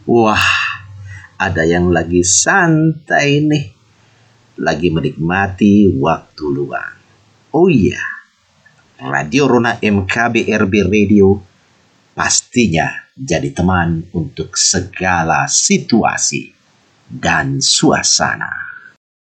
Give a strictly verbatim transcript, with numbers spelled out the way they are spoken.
Wah, ada yang lagi santai nih, lagi menikmati waktu luang. Oh iya, Radio Rona M K B R B Radio pastinya jadi teman untuk segala situasi dan suasana.